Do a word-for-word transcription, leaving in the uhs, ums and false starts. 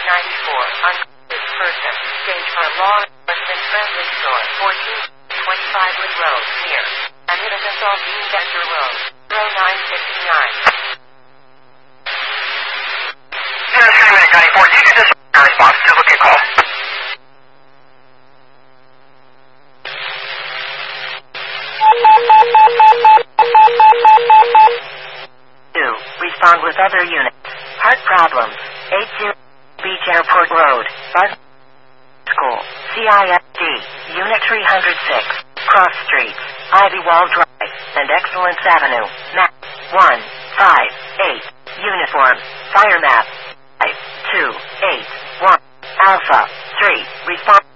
ninety-four, unclear person, stage for law enforcement friendly store, fourteen twenty-five Wood Road, near Anita Bean Vector Road, row nine fifty-nine. ninety-four, you can just response to look at call. Two, respond with other units. Heart problems, eighty Beach Airport Road, Buzz School, C I F D, Unit three oh six, Cross Streets, Ivy Wall Drive, and Excellence Avenue, map one five eight, uniform, fire map five two eight one, Alpha three, respond.